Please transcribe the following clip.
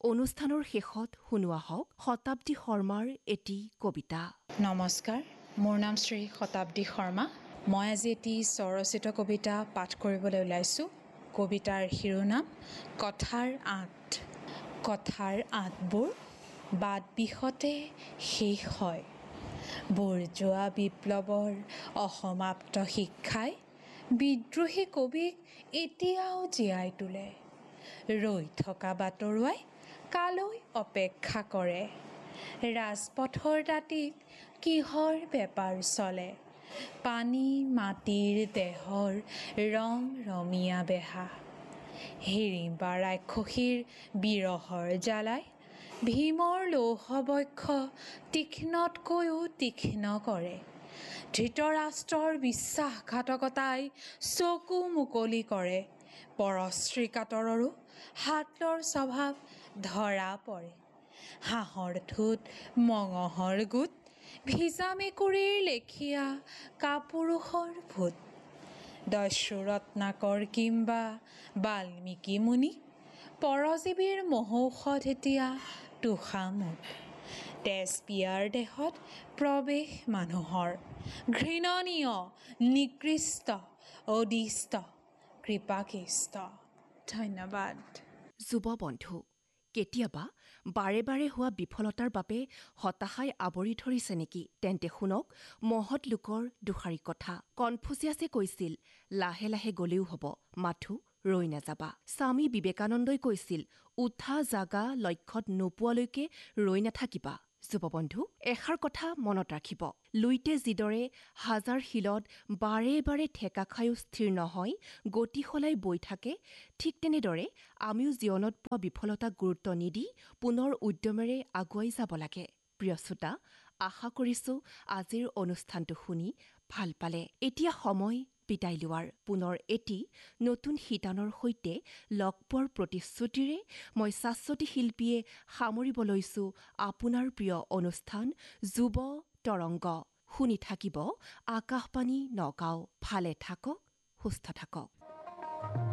অনুষ্ঠানৰ শেষত শুনোৱা হওক শতাব্দী শৰ্মাৰ এটি কবিতা। নমস্কাৰ, মোৰ নাম শ্ৰী শতাব্দী শৰ্মা। মই আজি এটি স্বৰচিত কবিতা পাঠ কৰিবলৈ ওলাইছোঁ। কবিতাৰ শিৰোনাম কথাৰ আঁত। কথাৰ আঁতবোৰ বাট বিষতে শেষ হয়। বুৰ্জোৱা বিপ্লৱৰ অসমাপ্ত শিক্ষাই বিদ্ৰোহী কবিক এতিয়াও জীয়াই তোলে। ৰৈ থকা বাটৰুৱাই কালৈ অপেক্ষা কৰে। ৰাজপথৰ দাঁতিত কিহৰ বেপাৰ চলে। পানী মাটিৰ দেহৰ ৰং ৰমীয়া বেহা। হিড়িম্বা ৰাক্ষসীৰ বিৰহৰ জ্বালাই ভীমৰ লৌহবক্ষ তীক্ষ্ণতকৈও তীক্ষ্ণ কৰে। ধৃতৰাষ্ট্ৰৰ বিশ্বাসঘাতকতাই চকু মুকলি কৰে। পৰশ্ৰী কাতৰৰো হাতৰ স্বভাৱ ধৰা পৰে। হাঁহৰ ঠোঁট মঙহৰ গোট ভিজা মেকুৰীৰ লেখীয়া কাপুৰুষৰ ভূত। দস্যু ৰত্নাকৰ কিম্বা বাল্মীকি মুনি পৰজীৱীৰ মহৌষধ এতিয়া তোষামোদ। তেজ পিয়াৰ দেহত প্ৰৱেশ মানুহৰ ঘৃণনীয় নিকৃষ্ট অদিষ্ট কৃপাকৃষ্ট। ধন্যবাদ। যুৱ বন্ধু, কেতিয়াবা বাৰে বাৰে হোৱা বিফলতাৰ বাবে হতাশাই আৱৰি ধৰিছে নেকি? তেন্তে শুনক মহৎ লোকৰ দুষাৰি কথা। কনফুচিয়াছে কৈছিল, লাহে লাহে গলেও হব, মাথো ৰৈ নাযাবা। স্বামী বিবেকানন্দই কৈছিল, উঠা জাগা লক্ষ্যত নোপোৱালৈকে ৰৈ নাথাকিবা। যুৱ বন্ধু, এষাৰ কথা মনত ৰাখিব, লুইতে যিদৰে হাজাৰ শিলত বাৰে বাৰে ঠেকা খায়ো স্থিৰ নহয়, গতি সলাই বৈ থাকে, ঠিক তেনেদৰে আমিও জীৱনত পোৱা বিফলতাক গুৰুত্ব নিদি পুনৰ উদ্যমেৰে আগুৱাই যাব লাগে। প্ৰিয় শ্ৰোতা, আশা কৰিছো আজিৰ অনুষ্ঠানটো শুনি ভাল পালে। এতিয়া সময় বিদায় লোৱাৰ। পুনৰ এটি নতুন শিতানৰ সৈতে লগ পোৱাৰ প্ৰতিশ্ৰুতিৰে মই শাশ্বতী শিল্পীয়ে সামৰিব লৈছো আপোনাৰ প্ৰিয় অনুষ্ঠান যুৱ তৰংগ। শুনি থাকিব আকাশবাণী নগাঁও। ভালে থাকক, সুস্থ থাকক।